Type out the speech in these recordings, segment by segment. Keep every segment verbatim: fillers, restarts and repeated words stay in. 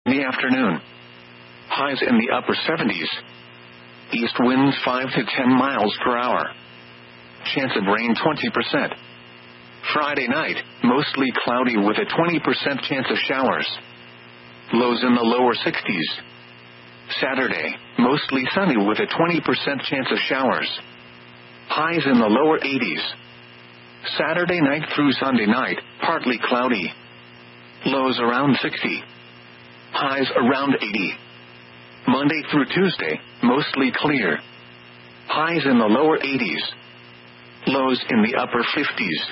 in the afternoon. Highs in the upper seventies. East winds five to ten miles per hour. Chance of rain twenty percent. Friday night, mostly cloudy with a twenty percent chance of showers. Lows in the lower sixties. Saturday, mostly sunny with a twenty percent chance of showers. Highs in the lower eighties. Saturday night through Sunday night, partly cloudy. Lows around sixty. Highs around eighty. Monday through Tuesday, mostly clear. Highs in the lower eighties. Lows in the upper fifties.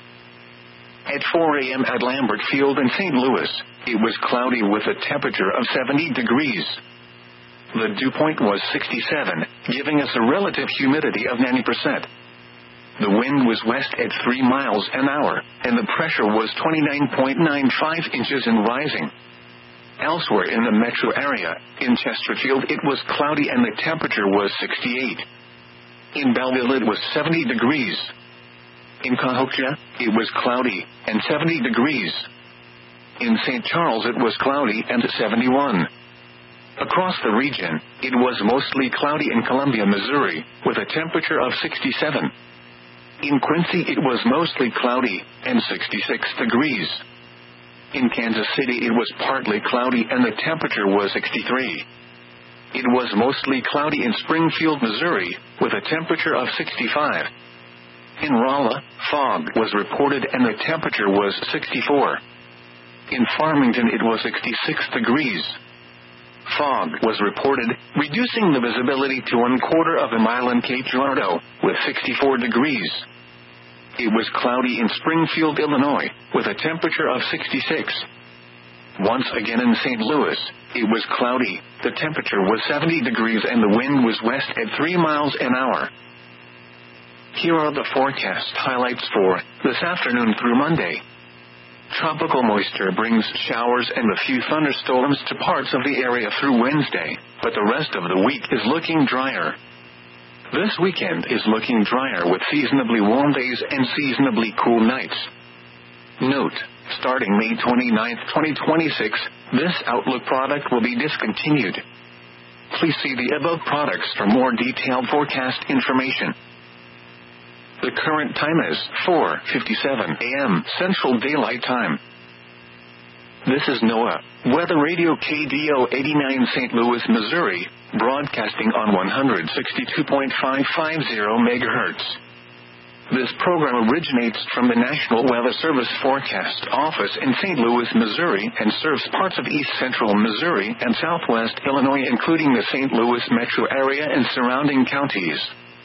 At four a.m. at Lambert Field in Saint Louis, it was cloudy with a temperature of seventy degrees. The dew point was sixty-seven, giving us a relative humidity of ninety percent. The wind was west at three miles an hour, and the pressure was twenty-nine point nine five inches and rising. Elsewhere in the metro area, in Chesterfield it was cloudy and the temperature was sixty-eight. In Belleville it was seventy degrees. In Cahokia, it was cloudy and seventy degrees. In Saint Charles it was cloudy and seventy-one. Across the region, it was mostly cloudy in Columbia, Missouri, with a temperature of sixty-seven. In Quincy it was mostly cloudy and sixty-six degrees. In Kansas City it was partly cloudy and the temperature was sixty-three. It was mostly cloudy in Springfield, Missouri, with a temperature of sixty-five. In Rolla, fog was reported and the temperature was sixty-four. In Farmington it was sixty-six degrees. Fog was reported, reducing the visibility to one quarter of a mile in Cape Girardeau, with sixty-four degrees. It was cloudy in Springfield, Illinois, with a temperature of sixty-six. Once again in Saint Louis, it was cloudy, the temperature was seventy degrees and the wind was west at three miles an hour. Here are the forecast highlights for this afternoon through Monday. Tropical moisture brings showers and a few thunderstorms to parts of the area through Wednesday, but the rest of the week is looking drier. This weekend is looking drier with seasonably warm days and seasonably cool nights. Note, starting May twenty-ninth, twenty twenty-six, this Outlook product will be discontinued. Please see the above products for more detailed forecast information. The current time is four fifty-seven a.m. Central Daylight Time. This is NOAA, Weather Radio K D O eighty-nine Saint Louis, Missouri, broadcasting on one sixty-two point five five zero megahertz. This program originates from the National Weather Service Forecast Office in Saint Louis, Missouri, and serves parts of east central Missouri and southwest Illinois, including the Saint Louis metro area and surrounding counties.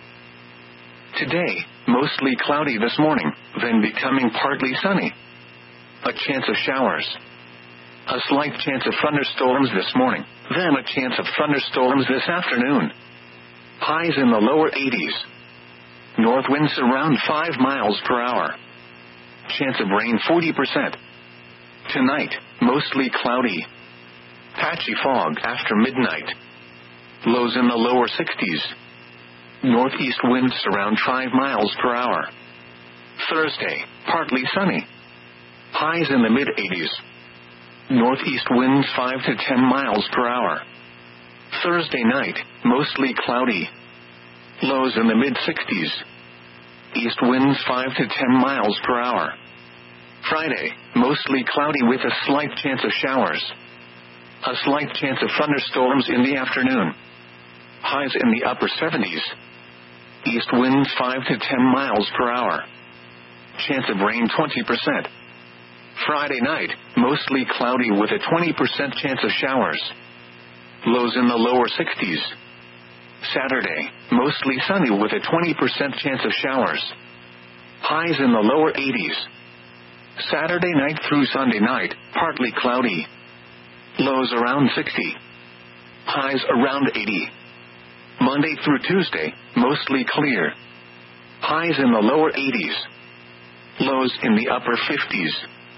Today, mostly cloudy this morning, then becoming partly sunny. A chance of showers. A slight chance of thunderstorms this morning, then a chance of thunderstorms this afternoon. Highs in the lower eighties. North winds around five miles per hour. Chance of rain forty percent. Tonight, mostly cloudy. Patchy fog after midnight. Lows in the lower sixties. Northeast winds around five miles per hour. Thursday, partly sunny. Highs in the mid-eighties. Northeast winds five to ten miles per hour. Thursday night, mostly cloudy. Lows in the mid-sixties. East winds five to ten miles per hour. Friday, mostly cloudy with a slight chance of showers. A slight chance of thunderstorms in the afternoon. Highs in the upper seventies. East winds five to ten miles per hour. Chance of rain twenty percent. Friday night, mostly cloudy with a twenty percent chance of showers. Lows in the lower sixties. Saturday, mostly sunny with a twenty percent chance of showers. Highs in the lower eighties. Saturday night through Sunday night, partly cloudy. Lows around sixty. Highs around eighty. Monday through Tuesday, mostly clear. Highs in the lower eighties. Lows in the upper fifties.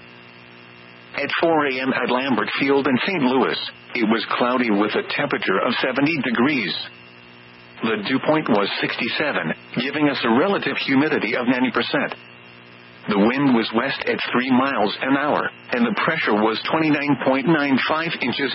At four a.m. at Lambert Field in Saint Louis, it was cloudy with a temperature of seventy degrees. The dew point was sixty-seven, giving us a relative humidity of ninety percent. The wind was west at three miles an hour, and the pressure was twenty-nine point nine five inches